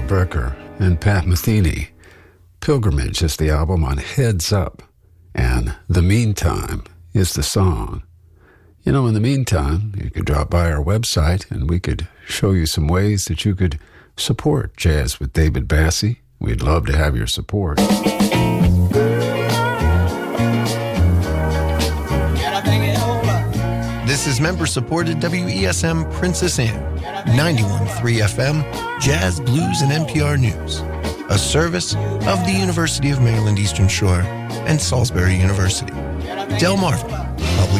Brecker and Pat Metheny. Pilgrimage is the album on Heads Up, and The Meantime is the song. You know, in the meantime, you could drop by our website and we could show you some ways that you could support Jazz with David Bassie. We'd love to have your support. This is member-supported WESM Princess Anne, 91.3 FM, Jazz, Blues, and NPR News, a service of the University of Maryland Eastern Shore and Salisbury University. Delmarva Public